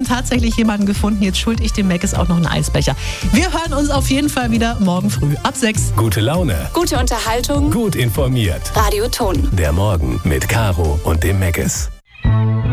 tatsächlich jemanden gefunden. Jetzt schulde ich dem Meckes auch noch einen Eisbecher. Wir hören uns auf jeden Fall wieder morgen früh ab 6. Gute Laune. Gute Unterhaltung. Gut informiert. Radio Ton. Der Morgen mit Caro und dem Meckes.